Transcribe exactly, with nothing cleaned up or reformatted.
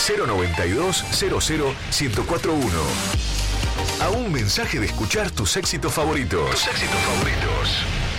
cero noventa y dos cero cero uno cuatro uno. A un mensaje de escuchar tus éxitos favoritos. Tus éxitos favoritos.